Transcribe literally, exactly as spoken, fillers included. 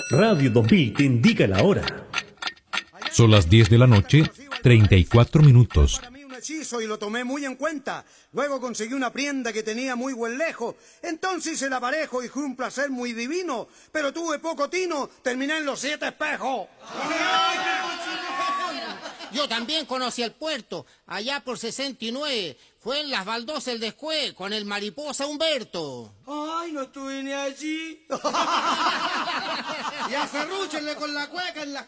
Radio dos mil te indica la hora. Son las diez de la noche, treinta y cuatro minutos. Para mí un hechizo y lo tomé muy en cuenta. Luego conseguí una prenda que tenía muy buen lejos. Entonces hice el aparejo y fue un placer muy divino. Pero tuve poco tino, terminé en los siete espejos. Yo también conocí el puerto, allá por sesenta y nueve. Fue en las baldosas del Descué, con el mariposa Humberto. Ay, no estuve ni allí. Y a Cerrúchenle con la cueca en las